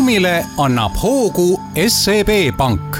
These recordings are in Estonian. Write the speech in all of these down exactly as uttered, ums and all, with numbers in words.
Buumile annab hoogu S E B Pank.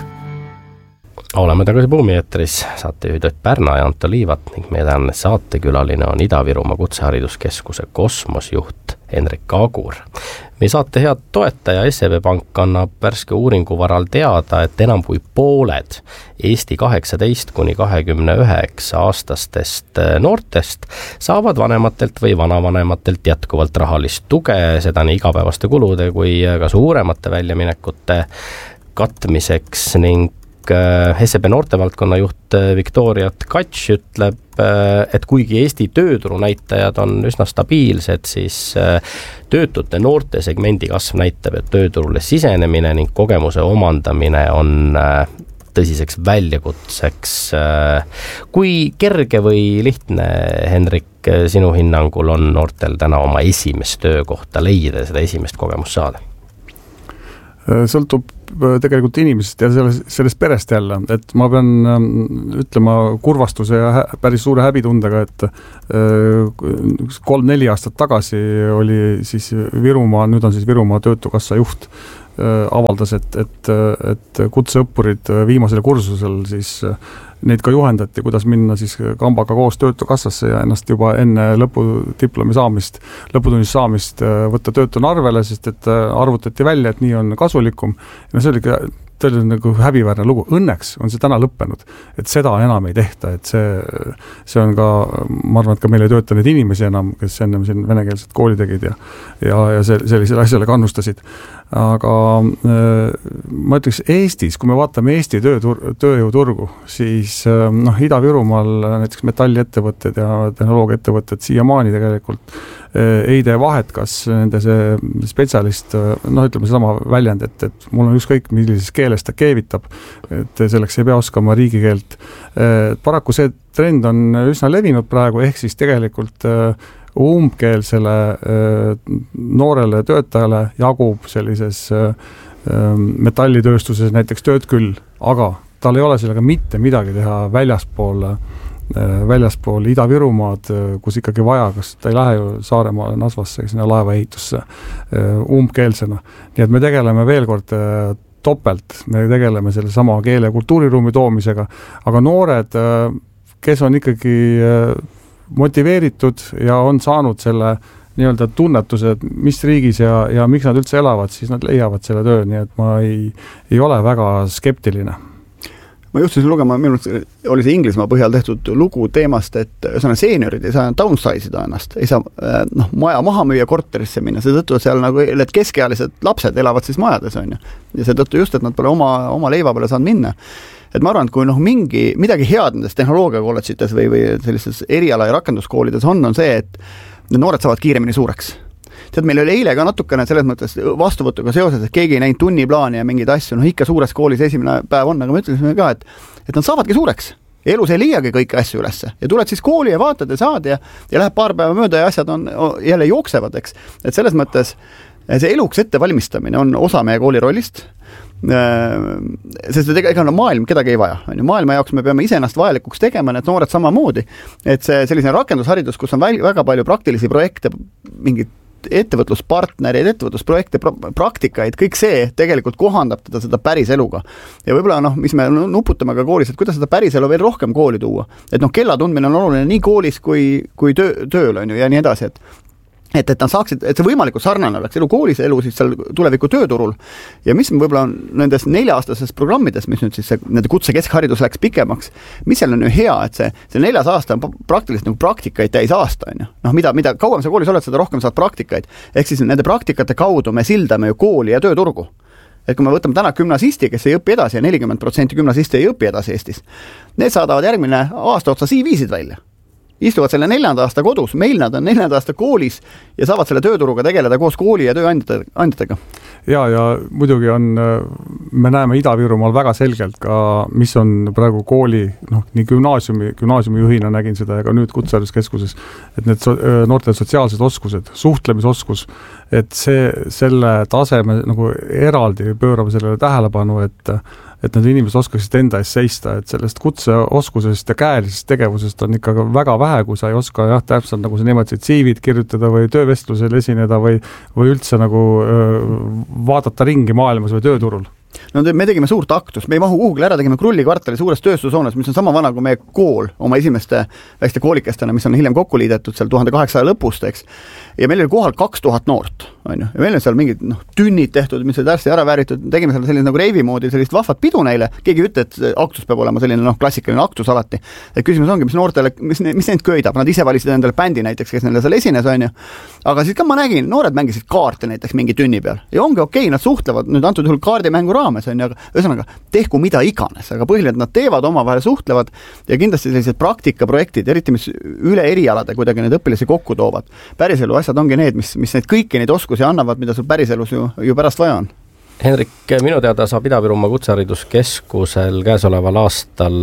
Oleme tagasi Buumi eetris, saatejuhid Ott Pärna ja Anto Liivat ning meie tänane saatekülaline on Ida-Virumaa Kutsehariduskeskuse kosmosjuht Henrik Agur. Meie saate head toetaja S E B Pank annab värske uuringu varal teada, et enam kui pooled Eesti kaheksateist kuni kahekümne üheksa aastastest noortest saavad vanematelt või vanavanematelt jätkuvalt rahalist tuge, seda nii igapäevaste kulude kui ka suuremate väljaminekute katmiseks ning S E B noortevaldkonna juht Viktoria Tkatš ütleb, et kuigi Eesti tööturu näitajad on üsna stabiilsed, siis töötute noorte segmendi kasv näitab, et tööturule sisenemine ning kogemuse omandamine on tõsiseks väljakutseks. Kui kerge või lihtne, Henrik, sinu hinnangul on noortel täna oma esimest töökohta leida ja seda esimest kogemust saada? Sõltub tegelikult inimesest ja sellest, sellest perest jälle, et ma pean ütlema kurvastuse ja hä- päris suure häbitundega, et kolm-neli aastat tagasi oli siis Virumaa, nüüd on siis Virumaa Töötukassa juht, avaldas, et, et, et kutseõppurid viimasel kursusel siis neid ka juhendati, kuidas minna siis kambaga koos Töötukassasse ja ennast juba enne lõpudiplomi saamist, lõputunnist saamist võtta töötuna arvele, sest et arvutati välja, et nii on kasulikum. Ja see oli ka tõesti nagu häbiväärne lugu. Õnneks on see täna lõppenud, et seda enam ei tehta, et see, see on ka, ma arvan, et ka meil ei tööta neid inimesi enam, kes ennem siin venekeelset kooli tegid ja, ja, ja sellisele asjale kannustasid. Aga ma ütleks Eestis, kui me vaatame Eesti töötur, tööjõuturgu, siis noh, Ida-Virumaal näiteks metalliettevõtted ja tehnoloogiaettevõtted siiamaani tegelikult ei tee vahet, kas nende see spetsialist, noh ütleme sama väljend, et, et mul on ükskõik millises keeles ta keevitab, et selleks ei pea oskama riigikeelt. Paraku see trend on üsna levinud praegu, ehk siis tegelikult umbkeelsele noorele töötajale jagub sellises metallitööstuses näiteks tööd küll, aga tal ei ole sellega mitte midagi teha väljaspool, väljaspool Ida-Virumaad, kus ikkagi vaja, kas ta ei lähe ju Saaremaale Nasvasse, sinna laevaehitusse umbkeelsena. Nii et me tegeleme veel kord topelt, me tegeleme selle sama keele kultuuriruumi toomisega, aga noored, kes on ikkagi motiveeritud ja on saanud selle nii-öelda tunnetuse, et mis riigis ja, ja miks nad üldse elavad, siis nad leiavad selle töö, nii et ma ei, ei ole väga skeptiline. Ma juhtusin lugema, minu oli see Inglismaa põhjal tehtud lugu teemast, et üsana seeniorid ei saa downsize'ida ennast, ei saa noh, maja maha müüa korterisse minna, see tõttu seal nagu et keskealised lapsed elavad siis majades on ju. Ja see tõttu just, et nad pole oma, oma leiva peale saanud minna. Et ma arvan, et kui noh, mingi, midagi head nendes tehnoloogiakolledžites või, või sellistes eriala- ja rakenduskoolides on, on see, et need noored saavad kiiremini suureks. Tead, meil oli eile ka natukene selles mõttes vastuvõtuga seoses, et keegi ei näinud tunniplaani ja mingeid asju, noh ikka suures koolis esimene päev on, aga me ütlesime ka, et, et nad saavadki suureks. Elus ei leiagi kõiki asju ülesse. Ja tuled siis kooli ja vaatad ja saad ja, ja läheb paar päeva mööda ja asjad on jälle jooksevad, eks. Et selles mõttes see eluks ette valmistamine on osa meie kooli rollist, sest ega no maailm kedagi ei vaja. Maailma jaoks me peame ise ennast vajalikuks tegema, need noored samamoodi. Et see selline rakendusharidus, kus on väga palju praktilisi projekte, mingid ettevõtluspartnereid, ettevõtlusprojekte, praktikaid, kõik see tegelikult kohandab teda seda päris eluga. Ja võib-olla noh, mis me nuputame ka koolis, et kuidas seda päris elu veel rohkem kooli tuua. Et noh, kella tundmine on oluline nii koolis kui, kui töö, tööl on ju ja nii edasi, et Et, et nad saaksid, et see võimalikult sarnane oleks elu koolis, elu siis seal tuleviku tööturul. Ja mis võib-olla on nendes nelja-aastases programmides, mis nüüd siis see, nende kutse keskharidus läks pikemaks, mis seal on ju hea, et see, see neljas aasta on praktiliselt nagu praktikaid täis aasta. On ju. Noh, mida, mida kauem sa koolis oled, seda rohkem saad praktikaid. Ehk siis nende praktikate kaudu me sildame ju kooli ja tööturgu. Et kui me võtame täna gümnasisti, kes ei õpi edasi ja nelikümmend protsenti gümnasisti ei õpi edasi Eestis, need saadavad järgmine aasta otsa C V-sid välja. Istuvad selle neljanda aasta kodus, meil nad on neljanda aasta koolis ja saavad selle tööturuga tegeleda koos kooli ja tööandjatega. Ja, ja muidugi on, me näeme Ida-Virumaal väga selgelt ka, mis on praegu kooli, noh, nii gümnaasiumi, gümnaasiumi juhina nägin seda ja ka nüüd kutsehariduskeskuses, et need so, noorte sotsiaalsed oskused, suhtlemisoskus, et see, selle taseme nagu eraldi pöörame sellele tähelepanu, et et need inimesed oskaksid enda eest seista, et sellest kutseoskusest ja käelisest tegevusest on ikka väga vähe, kui sa ei oska jah, täpselt nagu sa nimetasid siivid kirjutada või töövestlusel esineda või, või üldse nagu öö, vaadata ringi maailmas või tööturul. No me tegime suurt aktust, me ei mahu kuhugile ära, tegime Krulli kvartali suures tööstushoones, mis on sama vana kui meie kool oma esimeste väikeste koolikestena, mis on hiljem kokku liidetud seal tuhande kaheksasaja lõpust, eks. Ja meil oli kohal kaks tuhat noort, on ju. Ja meil on seal mingid noh, tünnid tehtud, mis olid hästi ära vääritud, tegime seal sellise nagu reivi moodi, sellist vahvat pidu neile, keegi ütle, et aktus peab olema selline noh, klassikaline aktus alati. Et küsimus ongi, mis noortele, mis, mis neid köidab, nad ise valisid endale bändi näiteks, kes neile seal esines, on ju. Aga siis ka ma nägin, noored mängisid kaarte näiteks mingi tünni peal. Ja ongi okei, nad suhtlevad nüüd antud juhul kaardimängu raames, on ju, aga ühesõnaga, tehku mida iganes, aga põhiliselt nad teevad omavahel suhtlevad ja kindlasti sellised praktikaprojektid, eriti mis üle erialade kuidagi need õpilasi kokku toovad. Päriselu asjad ongi need, mis, mis neid kõiki neid oskusi annavad, mida sul päriselus ju, ju pärast vaja on. Henrik, minu teada saab Ida-Virumaa Kutsehariduskeskusel käesoleval aastal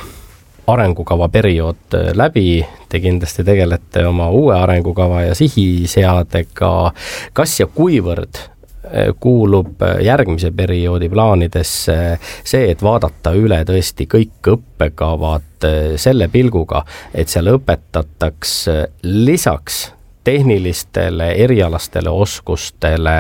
arengukava periood läbi, te kindlasti tegelete oma uue arengukava ja sihiseadega. Kas ja kuivõrd kuulub järgmise perioodi plaanidesse see, et vaadata üle tõesti kõik õppekavad selle pilguga, et seal õpetataks lisaks tehnilistele, erialastele oskustele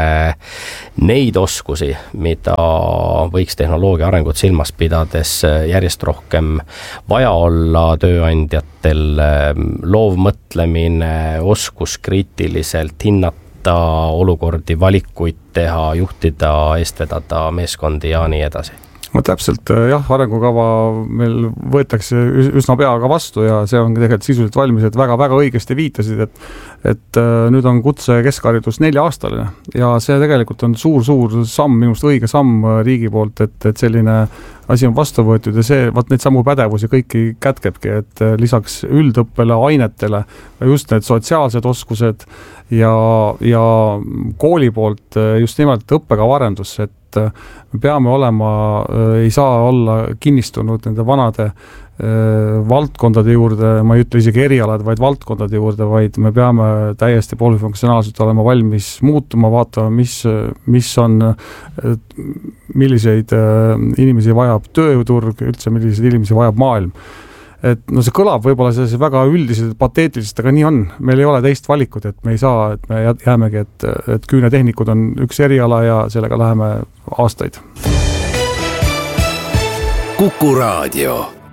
neid oskusi, mida võiks tehnoloogia arengut silmas pidades järjest rohkem vaja olla tööandjatel, loovmõtlemine, oskus kriitiliselt hinnata olukordi, valikuid teha, juhtida, eest vedada meeskondi ja nii edasi. No täpselt, jah, arengukava meil võetakse üsna peaga vastu ja see on tegelikult sisuliselt valmis, et väga-väga õigesti viitasid, et, et nüüd on kutse keskharidus nelja-aastaline ja see tegelikult on suur-suur samm, minust õige samm riigi poolt, et, et selline asi on vastu võetud ja see, vaat neid samu pädevusi kõiki kätkebki, et lisaks üldõppele, ainetele, just need sotsiaalsed oskused ja, ja kooli poolt just nimelt õppekavaarendus, et me peame olema, ei saa olla kinnistunud nende vanade valdkondade juurde, ma ei ütle isegi erialad, vaid valdkondade juurde, vaid me peame täiesti polüfunktsionaalselt olema valmis muutuma, vaatama, mis, mis on, milliseid inimesi vajab tööturg, üldse milliseid inimesi vajab maailm. Et no see kõlab võib-olla see väga üldiselt pateetiliselt, aga nii on. Meil ei ole teist valikut, et me ei saa, et me jäämegi, et, et küünetehnikud on üks eriala ja sellega läheme aastaid. Kuku Raadio.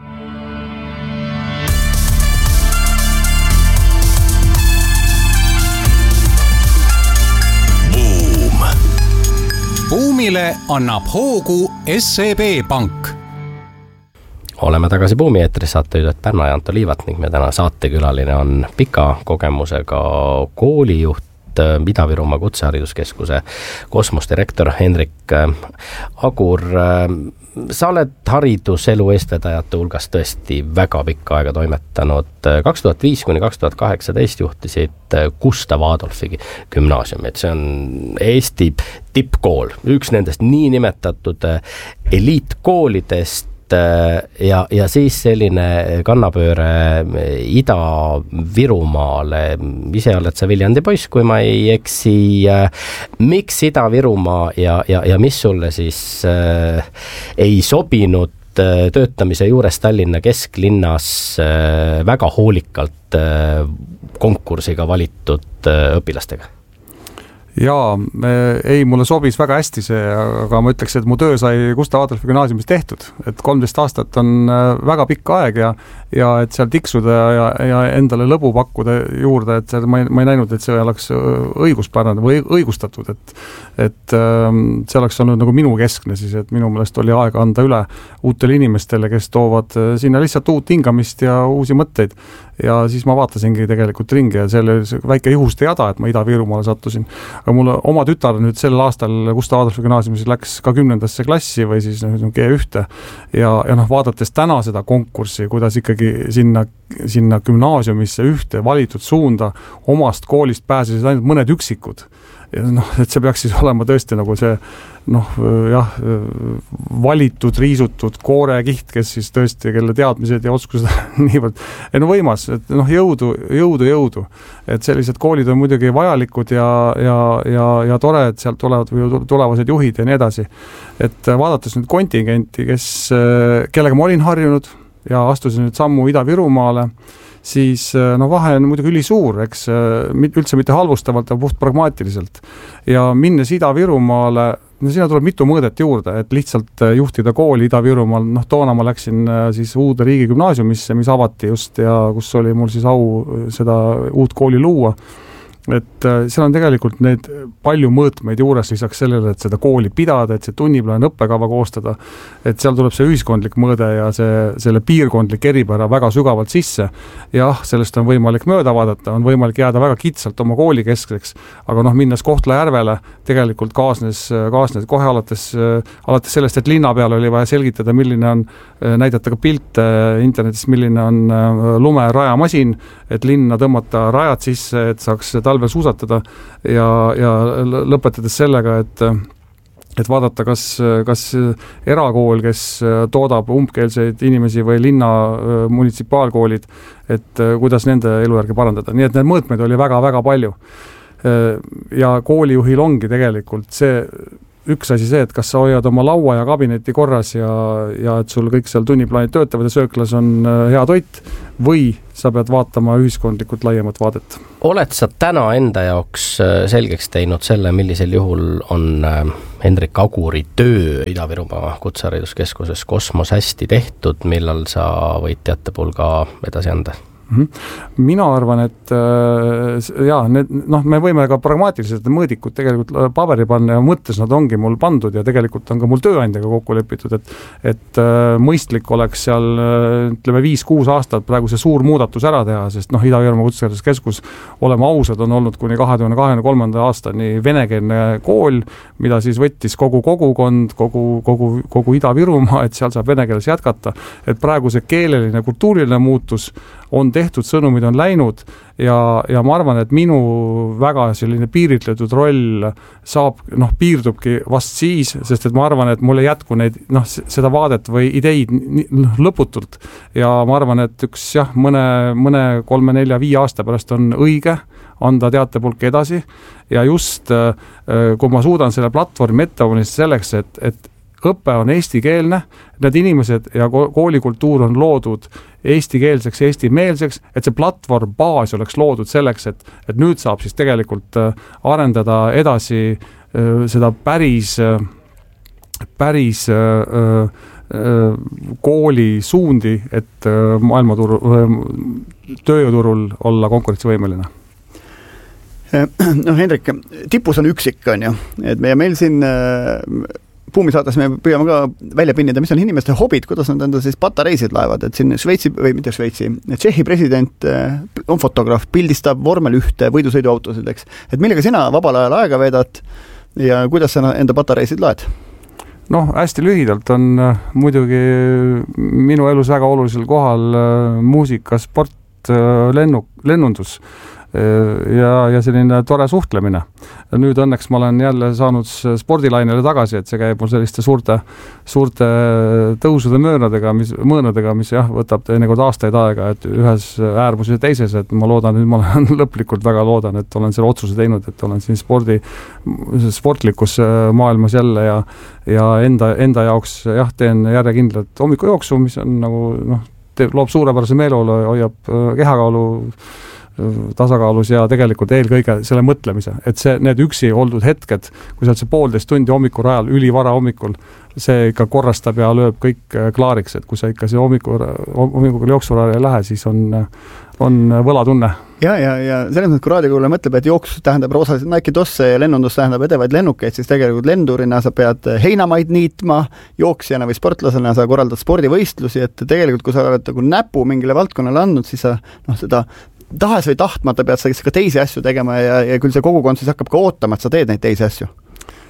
Buum. Buumile annab hoogu S E B Pank. Oleme tagasi Buumi eetris, saatejuht Pärna ja Anto Liivat ning me täna saatekülaline on pika kogemusega koolijuht, Ida-Virumaa Kutsehariduskeskuse kosmosdirektor Henrik Agur. Sa oled hariduselu eestvedajate hulgas tõesti väga pikka aega toimetanud. kaks tuhat viis kuni kaks tuhat kaheksateist juhtisid Gustav Adolfi gümnaasiumit. See on Eesti tippkool, üks nendest nii nimetatud eliitkoolidest, ja, ja siis selline kannapööre Ida-Virumaale. Ise oled sa Viljandi poiss, kui ma ei eksi. Miks Ida-Virumaa ja, ja, ja mis sulle siis äh, ei sobinud töötamise juures Tallinna kesklinnas äh, väga hoolikalt äh, konkursiga valitud äh, õpilastega? Jaa, ei, mulle sobis väga hästi see, aga ma ütleks, et mu töö sai Gustav Adolfi gümnaasiumis tehtud, et kolmteist aastat on väga pikk aeg ja, ja et seal tiksuda ja, ja endale lõbu pakkuda juurde, et seal, ma, ei, ma ei näinud, et see oleks õiguspärane või õigustatud, et, et see oleks olnud nagu minu keskne siis, et minu meelest oli aega anda üle uutele inimestele, kes toovad sinna lihtsalt uut hingamist ja uusi mõtteid. Ja siis ma vaatasingi tegelikult ringi ja selle väike juhuste jada, et ma Ida-Virumaale sattusin. Aga mul oma tütar nüüd sel aastal Gustav Adolfi gümnaasiumis läks ka kümnendasse klassi või siis G üks ja, ja noh, vaadates täna seda konkurssi, kuidas ikkagi sinna, sinna gümnaasiumisse ühte valitud suunda omast koolist pääsesid ainult mõned üksikud. noh, et see peaks siis olema tõesti nagu see noh, jah, valitud, riisutud koorekiht, kes siis tõesti, kelle teadmised ja oskused niivõrd, ei no võimas, et noh, jõudu, jõudu, jõudu. Et sellised koolid on muidugi vajalikud ja, ja, ja, ja tore, et sealt tulevad või tulevased juhid ja nii edasi. Et vaadates nüüd kontingenti, kes, kellega ma olin harjunud ja astusin nüüd sammu Ida-Virumaale, siis no vahe on muidugi ülisuur, eks üldse mitte halvustavalt ja puht pragmaatiliselt. Ja minnes Ida-Virumaale, no siinä tuleb mitu mõõdet juurde, et lihtsalt juhtida kooli Ida-Virumaal, noh toona ma läksin siis uude riigigümnaasiumisse, mis avati just ja kus oli mul siis au seda uut kooli luua. Et seal on tegelikult need palju mõõtmeid juures lisaks sellele, et seda kooli pidada, et see tunniplaan õppekava koostada, et seal tuleb see ühiskondlik mõõde ja see, selle piirkondlik eripära väga sügavalt sisse. Jah, sellest on võimalik mööda vaadata, on võimalik jääda väga kitsalt oma kooli keskseks, aga noh, minnes Kohtla-Järvele tegelikult kaasnes, kaasnes kohe alates, alates sellest, et linna peal oli vaja selgitada, milline on, näidata ka pilte internetis, milline on lume rajamasin, et linna tõmmata rajad sisse, et saaks talvel suusatada ja, ja lõpetades sellega, et, et vaadata, kas, kas erakool, kes toodab umbkeelseid inimesi või linna munitsipaalkoolid, et kuidas nende elujärgi parandada. Nii et need mõõtmeid oli väga-väga palju. Ja koolijuhil ongi tegelikult see üks asi see, et kas sa hoiad oma laua ja kabineti korras ja, ja et sul kõik seal tunniplaanid töötavad ja sööklas on hea toit või sa pead vaatama ühiskondlikult laiemat vaadet. Oled sa täna enda jaoks selgeks teinud selle, millisel juhul on Hendrik Aguri töö Ida-Virumaa Kutsehariduskeskuses Kosmos hästi tehtud, millal sa võid teatepulga edasi anda? Mina arvan, et jaa, need, noh, me võime ka pragmaatiliselt mõõdikud tegelikult paberi panna ja mõttes nad ongi mul pandud ja tegelikult on ka mul tööandjaga kokku lepitud, et, et mõistlik oleks seal ütleme viis-kuus aastat praegu see suur muudatus ära teha, sest noh, Ida-Virumaa Kutsehariduskeskus, oleme ausad, on olnud kuni kahe tuhande kahekümne kolmanda aastani venekeelne kool, mida siis võttis kogu kogukond, kogu, kogu, kogu Ida-Virumaa, et seal saab vene keeles jätkata, et praegu see keeleline, kultuuriline muutus on tehtud, sõnumid on läinud ja, ja ma arvan, et minu väga selline piiritletud roll saab, noh, piirdubki vast siis, sest et ma arvan, et mul ei jätku neid, noh, seda vaadet või ideid lõputult ja ma arvan, et üks jah, mõne, mõne kolme, nelja, viie aasta pärast on õige anda teatepulk edasi ja just kui ma suudan selle platvormi ette selleks, et, et õpe on eestikeelne, need inimesed ja koolikultuur on loodud eestikeelseks, eestimeelseks, et see platvorm baas oleks loodud selleks, et, et nüüd saab siis tegelikult arendada edasi seda päris, päris kooli suundi, et maailmaturul, tööjõuturul olla konkurentsivõimeline. No Hendrik, tipus on üksik, on ju, et me, ja meil siin Buumi saates me püüame ka välja pinnida, mis on inimeste hobid, kuidas nad enda siis patareisid laevad, et siin Šveitsi, või mitte Šveitsi, Tšehhi president on fotograaf, pildistab vormel ühte võidusõiduautosid, eks. Et millega sina vabal ajal aega veedad ja kuidas sa enda patareisid laed? Noh, hästi lühidalt on muidugi minu elus väga olulisel kohal muusika, sport, lennu, lennundus ja, ja selline tore suhtlemine. Nüüd õnneks ma olen jälle saanud spordilainele tagasi, et see käib mul selliste suurte, suurte tõusude möönadega, mis, mõõnadega, mis jah, võtab teinekord aastaid aega, et ühes äärmus ja teises, et ma loodan, nüüd ma olen lõplikult väga loodan, et olen selle otsuse teinud, et olen siin spordi, sportlikus maailmas jälle ja, ja enda, enda jaoks jah, teen järjekindlalt hommikujooksu, mis on nagu noh, loob suurepärase meeleolu, hoiab kehakaalu tasakaalus ja tegelikult eelkõige selle mõtlemise, et see, need üksi oldud hetked, kui sa oled see poolteist tundi hommikul ajal, ülivara hommikul, see ikka korrastab ja lööb kõik klaariks, et kui sa ikka see hommikul, hommikul jooksurajal ei lähe, siis on, on võlatunne. Ja, ja, ja selles mõttes, kui raadiokuulaja mõtleb, et jooks tähendab osaliselt Nike tosse ja lennundus tähendab edevaid lennukeid, siis tegelikult lendurina sa pead heinamaid niitma, jooksjana või sportlasena sa korraldad spordivõistlusi, et tegelikult kui sa oled nagu näpu mingile valdkonnale andnud, siis sa noh, seda tahes või tahtmata pead sa ka teisi asju tegema ja, ja küll see kogukond siis hakkab ka ootama, et sa teed neid teisi asju.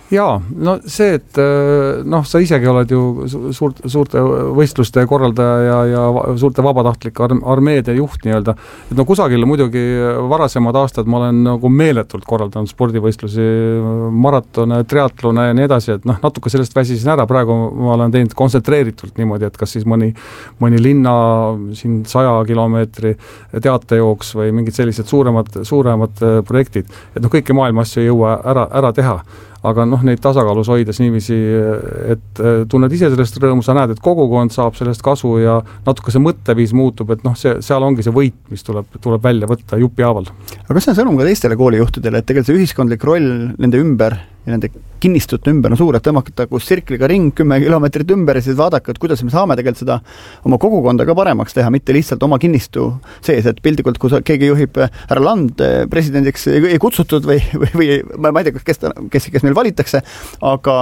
jaa, no see, et noh, sa isegi oled ju suurt, suurte võistluste korraldaja ja, ja suurte vabatahtlike armeede juht nii-öelda, et no kusagil muidugi varasemad aastad ma olen nagu meeletult korraldanud spordivõistlusi, maratone, triatlone ja nii edasi, et noh, natuke sellest väsisin ära, praegu ma olen teinud kontsentreeritult niimoodi, et kas siis mõni, mõni linna siin saja kilomeetri teatejooks või mingid sellised suuremad, suuremad projektid, et noh, kõiki maailma asju ei jõua ära, ära teha. Aga noh, neid tasakaalus hoides niiviisi, et tunned ise sellest rõõmu, sa näed, et kogukond saab sellest kasu ja natuke see mõtteviis muutub, et noh, see, seal ongi see võit, mis tuleb, tuleb välja võtta jupi haaval. Aga kas see on sõnum ka teistele koolijuhtidele, et tegelikult see ühiskondlik roll nende ümber ja nende kinnistute ümber on suur, et tõmmata kus sirkliga ring kümme kilomeetrit ümber ja siis vaadake, et kuidas me saame tegelikult seda oma kogukonda ka paremaks teha, mitte lihtsalt oma kinnistu sees, et pildikult, kui keegi juhib härra Land presidendiks ei kutsutud või, või, või ma ei tea, kes, kes, kes meil valitakse, aga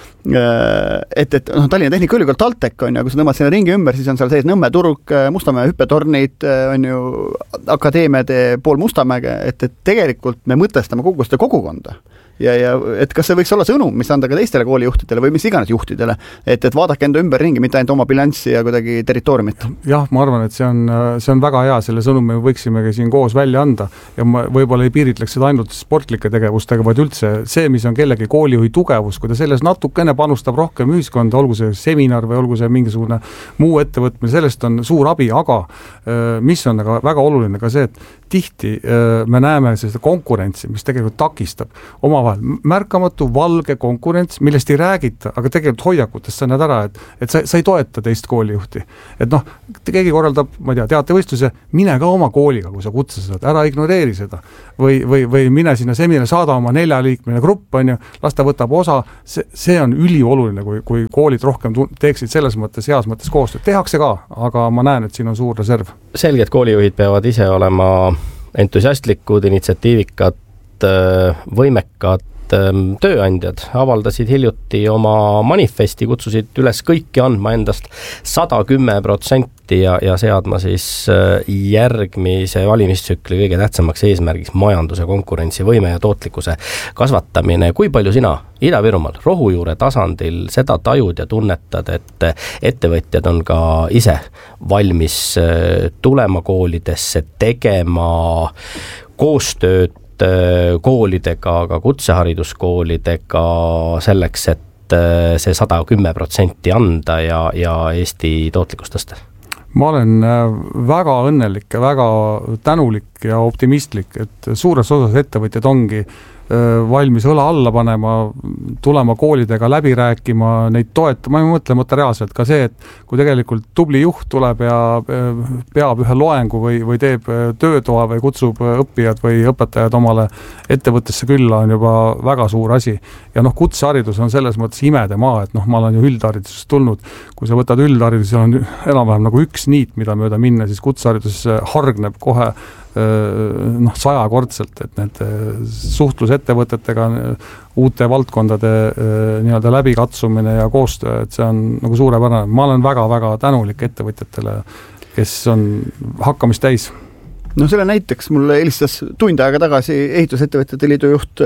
et, et noh, Tallinna Tehnikaülikool TalTech on ja kui sa tõmbad sinna ringi ümber, siis on seal sees Nõmme turg, Mustamäe hüppetornid, on ju akadeemiade pool Mustamäge, et, et tegelikult me mõtestame kogu seda kogukonda. Ja, ja et kas see võiks olla sõnum, mis anda ka teistele koolijuhtidele või mis iganes juhtidele, et, et vaadake enda ümber ringi, mitte ainult oma bilanssi ja kuidagi territooriumit. Jah, ma arvan, et see on, see on väga hea, selle sõnum me võiksimegi siin koos välja anda ja ma võib-olla ei piiritleks seda ainult sportlike tegevustega, vaid üldse see, mis on kellegi koolijuhi tugevus, kui ta selles natukene panustab rohkem ühiskonda, olgu see seminar või olgu see mingisugune muu ettevõtmine, sellest on suur abi, aga mis on aga väga oluline ka see, et tihti me näeme seda konkurentsi, mis tegelikult takistab omavahel märkamatu valge konkurents, millest ei räägita, aga tegelikult hoiakutest sa näed ära, et, et sa, sa ei toeta teist koolijuhti. Et noh, keegi korraldab, ma ei tea, teatevõistluse, mine ka oma kooliga, kui sa kutse saad, ära ignoreeri seda. Või, või, või mine sinna seminari, saada oma neljaliikmeline grupp, on ju, las ta võtab osa, see, see on ülioluline, kui, kui koolid rohkem teeksid selles mõttes, heas mõttes koostööd. Tehakse ka, aga ma näen, et siin on suur reserv. Selged koolijuhid peavad ise olema entusiastlikud, initsiatiivikad, võimekad tööandjad avaldasid hiljuti oma manifesti, kutsusid üles kõiki andma endast sada kümme protsenti ja, ja seadma siis järgmise valimistsükli kõige tähtsamaks eesmärgiks majanduse konkurentsivõime ja tootlikkuse kasvatamine. Kui palju sina Ida-Virumaal rohujuure tasandil seda tajud ja tunnetad, et ettevõtjad on ka ise valmis tulema koolidesse, tegema koostööd koolidega, aga kutsehariduskoolidega selleks, et see sada kümme protsenti anda ja, ja Eesti tootlikkust tõsta? Ma olen väga õnnelik ja väga tänulik ja optimistlik, et suures osas ettevõtjad ongi valmis õla alla panema, tulema koolidega läbi rääkima, neid toetama, ma ei mõtle materiaalselt ka see, et kui tegelikult tubli juht tuleb ja peab ühe loengu või, või teeb töötoa või kutsub õppijad või õpetajad omale ettevõttesse külla, on juba väga suur asi. Ja noh, kutseharidus on selles mõttes imede maa, et noh, ma olen ju üldharidusest tulnud. Kui sa võtad üldharidus, on enam-vähem nagu üks niit, mida mööda minna, siis kutseharidus hargneb kohe noh, sajakordselt, et need suhtlusettevõtetega uute valdkondade nii-öelda läbikatsumine ja koostöö, et see on nagu suurepärane. Ma olen väga-väga tänulik ettevõtjatele, kes on hakkamist täis. No selle näiteks mulle helistas tund aega tagasi ehitusettevõtjate liidu juht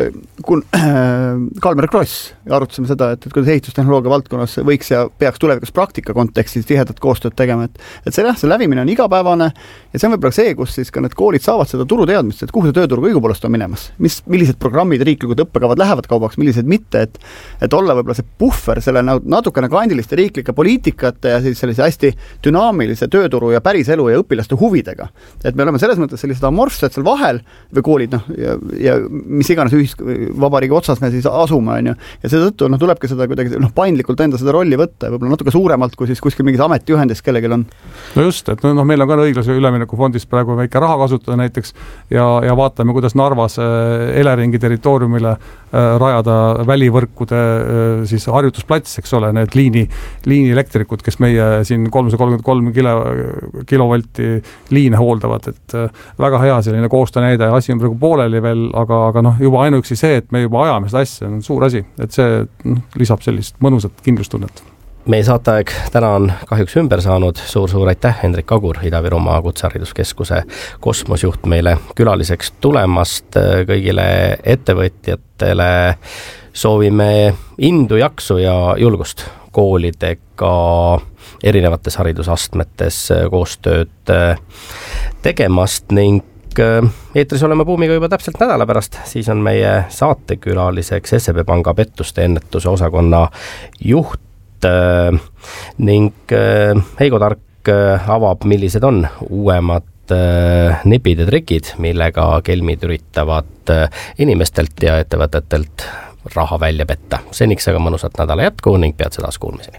Kalmer Kross ja arutasime seda, et, et kuidas ehitustehnoloogia valdkonnas võiks ja peaks tulevikus praktika kontekstis tihedat koostööd tegema, et, et see, see lävimine on igapäevane ja see on võib-olla see, kus siis ka need koolid saavad seda turuteadmist, et kuhu see tööturg õigupoolest on minemas, mis, millised programmid, riiklikud õppekavad lähevad kaubaks, millised mitte, et, et olla võib-olla see puhver selle natukene kandiliste riiklike poliitikate ja siis sellise hästi dünaamilise tööturu ja päriselu ja õpilaste huvidega. Et me oleme selles mõttes sellised amorfsed seal vahel või koolid, noh, ja, ja mis iganes ühis, vabariigi otsas me siis asume, on ju, ja seetõttu noh, tulebki seda kuidagi noh, paindlikult enda seda rolli võtta ja võib-olla natuke suuremalt, kui siis kuskil mingis ametiühendis kellelgi on. No just, et noh, meil on ka õiglase ülemineku fondist praegu väike raha kasutada näiteks ja, ja vaatame, kuidas Narvas Eleringi territooriumile rajada välivõrkude siis harjutusplats, eks ole, need liini, liini elektrikud, kes meie siin kolmsada kolmkümmend kolm kilo, kilovolti liine hooldavad, et väga hea selline koostöönäide, asi on praegu pooleli veel, aga, aga noh, juba ainuüksi see, et me juba ajame seda asja, on suur asi, et see noh, lisab sellist mõnusat kindlustunnet. Meie saateaeg täna on kahjuks ümber saanud, suur-suur aitäh, Hendrik Kagur, Ida-Virumaa Kutsehariduskeskuse kosmosjuht meile külaliseks tulemast, kõigile ettevõtjatele soovime indu, jaksu ja julgust koolidega erinevates haridusastmetes koostööd tegemast ning eetris oleme Buumiga juba täpselt nädala pärast, siis on meie saatekülaliseks S E B Panga pettuste ennetuse osakonna juht ning Heigo Tark avab, millised on uuemad nipid ja trikid, millega kelmid üritavad inimestelt ja ettevõtetelt raha välja petta. Seniks aga mõnusat nädala jätku ning pead seda kuulmiseni.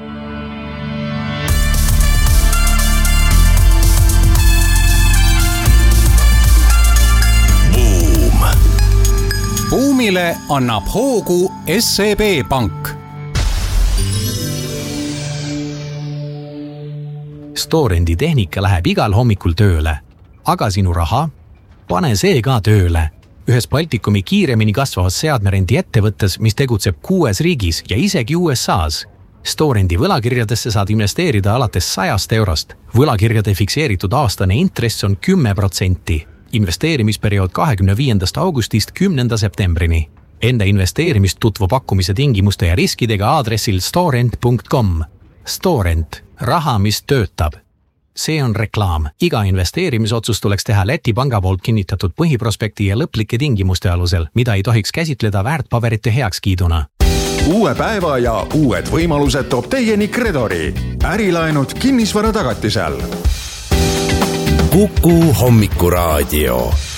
Buumile annab hoogu S E B Pank. Storendi tehnika läheb igal hommikul tööle, aga sinu raha? Pane see ka tööle. Ühes Baltikumi kiiremini kasvavas seadmerendi ettevõttes, mis tegutseb kuues riigis ja isegi U S A's. Storendi võlakirjadesse saad investeerida alates sajast eurost. Võlakirjade fikseeritud aastane intress on kümme protsenti. Investeerimisperiood kahekümne viiendast augustist kümnenda septembrini. Enda investeerimist tutvu pakkumise tingimuste ja riskidega aadressil storent punkt com. Storent. Raha, mis töötab. See on reklaam. Iga investeerimisotsus tuleks teha Läti panga poolt kinnitatud põhiprospekti ja lõplike tingimuste alusel, mida ei tohiks käsitleda väärtpaberite heakskiiduna. Uue päeva ja uued võimalused toob teieni Credori. Ärilaenud kinnisvara tagatisel. Kuku Hommikuraadio.